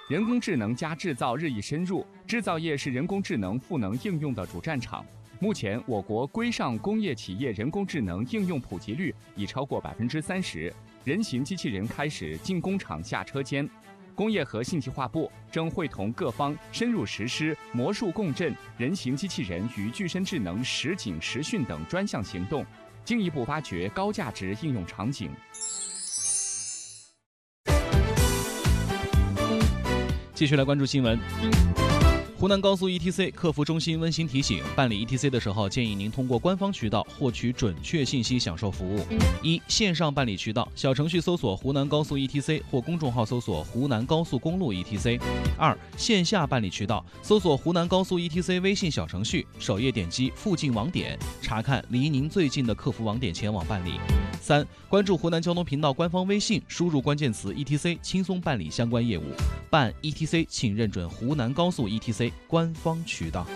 人工智能加制造日益深入，制造业是人工智能赋能应用的主战场。目前，我国规上工业企业人工智能应用普及率已超过30%，人形机器人开始进工厂下车间。工业和信息化部正会同各方深入实施魔术共振、人形机器人与具身智能实景实训等专项行动，进一步发掘高价值应用场景。 继续来关注新闻。湖南高速 ETC 客服中心温馨提醒：办理 ETC 的时候，建议您通过官方渠道获取准确信息，享受服务。一、线上办理渠道：小程序搜索湖南高速 ETC 或公众号搜索湖南高速公路 ETC。二、线下办理渠道：搜索湖南高速 ETC 微信小程序，首页点击附近网点，查看离您最近的客服网点前往办理。三、关注湖南交通频道官方微信，输入关键词 ETC， 轻松办理相关业务。办 ETC， 请认准湖南高速 ETC 官方渠道。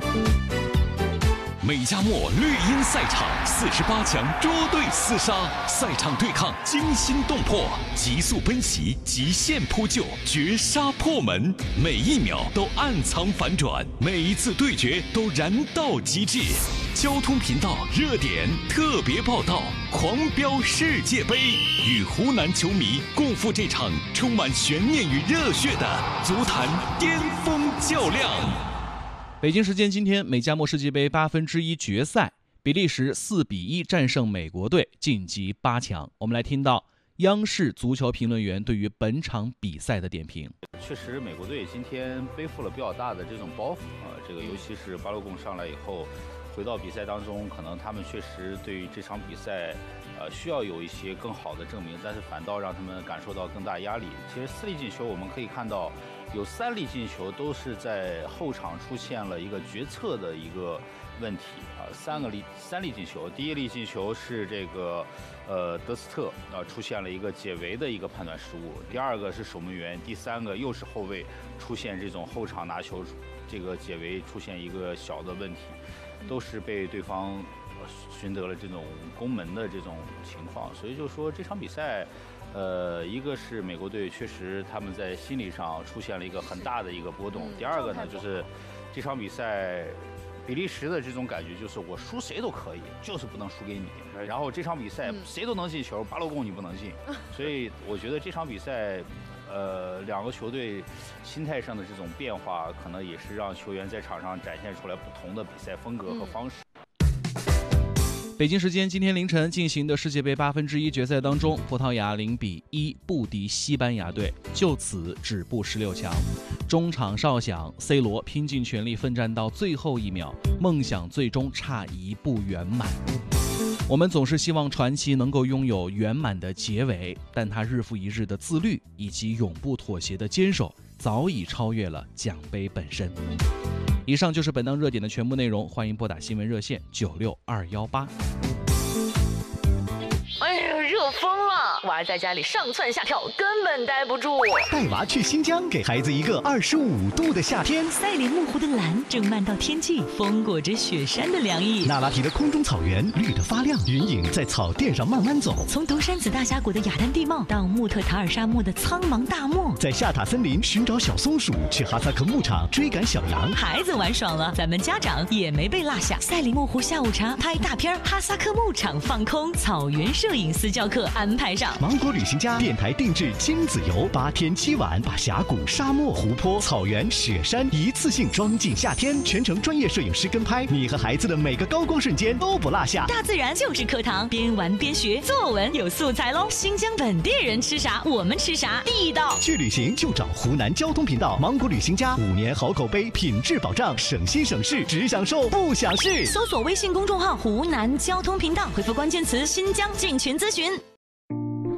美加墨绿茵赛场48强捉对厮杀，赛场对抗惊心动魄，急速奔袭，极限扑救，绝杀破门，每一秒都暗藏反转，每一次对决都燃到极致。交通频道热点特别报道，狂飙世界杯，与湖南球迷共赴这场充满悬念与热血的足坛巅峰较量。 北京时间今天，美加墨世界杯1/8决赛，比利时4-1战胜美国队，晋级8强。我们来听到央视足球评论员对于本场比赛的点评。 确实，美国队今天背负了比较大的这种包袱这个尤其是巴洛贡上来以后，回到比赛当中，可能他们确实对于这场比赛，需要有一些更好的证明，但是反倒让他们感受到更大压力。其实4粒进球，我们可以看到，有3粒进球都是在后场出现了一个决策的一个问题3粒进球，第一粒进球是这个德斯特出现了一个解围的一个判断失误，第二个是守门员，第三个又是后卫出现这种后场拿球这个解围出现一个小的问题，都是被对方寻得了这种攻门的这种情况，所以就说这场比赛，一个是美国队确实他们在心理上出现了一个很大的一个波动，第二个呢就是这场比赛比利时的这种感觉就是我输谁都可以，就是不能输给你。然后这场比赛谁都能进球，巴洛贡你不能进，所以我觉得这场比赛。两个球队心态上的这种变化，可能也是让球员在场上展现出来不同的比赛风格和方式。 北京时间今天凌晨进行的世界杯1/8决赛当中，葡萄牙0-1不敌西班牙队，就此止步16强。中场哨响 ，C 罗拼尽全力奋战到最后一秒，梦想最终差一步圆满。我们总是希望传奇能够拥有圆满的结尾，但他日复一日的自律以及永不妥协的坚守，早已超越了奖杯本身。以上就是本档热点的全部内容，欢迎拨打新闻热线96218。 哎呀，热疯了！娃在家里上蹿下跳，根本待不住。 带娃去新疆，给孩子一个25度的夏天。 赛里木湖的蓝正漫到天际，风裹着雪山的凉意。 那拉提的空中草原绿得发亮，云影在草甸上慢慢走。 从独山子大峡谷的雅丹地貌到穆特塔尔沙漠的苍茫大漠， 在夏塔森林寻找小松鼠，去哈萨克牧场追赶小羊。 孩子玩爽了，咱们家长也没被落下。赛里木湖下午茶拍大片，哈萨克牧场放空，草原摄影私教课安排上。 芒果旅行家电台定制亲子游，8天7晚，把峡谷、沙漠、湖泊、草原、雪山一次性装进夏天，全程专业摄影师跟拍，你和孩子的每个高光瞬间都不落下。 大自然就是课堂，边玩边学，作文有素材喽。新疆本地人吃啥，我们吃啥，地道。 去旅行就找湖南交通频道，芒果旅行家5年好口碑，品质保障，省心省事，只享受不享事。 搜索微信公众号湖南交通频道，回复关键词新疆进群咨询。